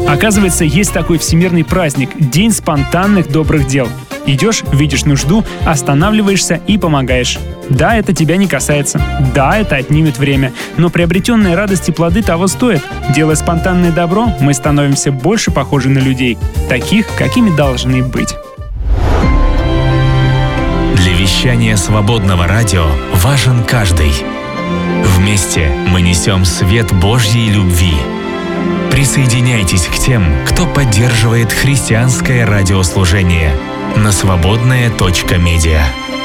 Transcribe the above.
Оказывается, есть такой всемирный праздник – День спонтанных добрых дел. Идешь, видишь нужду, останавливаешься и помогаешь. Да, это тебя не касается. Да, это отнимет время. Но приобретенные радости плоды того стоят. Делая спонтанное добро, мы становимся больше похожи на людей. Таких, какими должны быть. Для вещания свободного радио важен каждый. Вместе мы несем свет Божьей любви. Присоединяйтесь к тем, кто поддерживает христианское радиослужение на свободная.медиа.